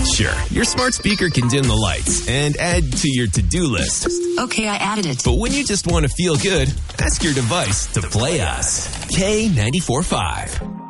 Sure, your smart speaker can dim the lights and add to your to-do list. Okay, I added it. But when you just want to feel good, ask your device to play us. K94.5.